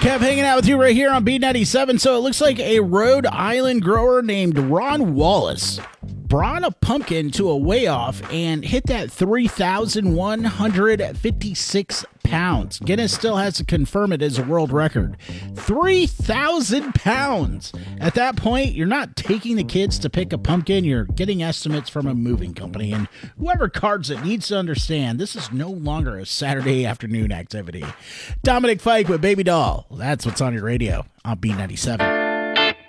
Kev hanging out with you right here on B97. So it looks like a Rhode Island grower named Ron Wallace brought a pumpkin to a weigh-off and hit that 3,156 pounds. Guinness still has to confirm it as a world record. 3,000 pounds! At that point, you're not taking the kids to pick a pumpkin, you're getting estimates from a moving company. And whoever cards it needs to understand this is no longer a Saturday afternoon activity. Dominic Fike with Baby Doll. That's what's on your radio on B97.